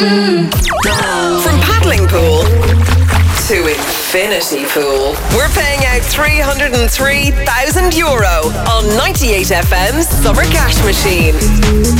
From paddling pool to infinity pool, we're paying out €303,000 on 98FM's Summer Cash Machine.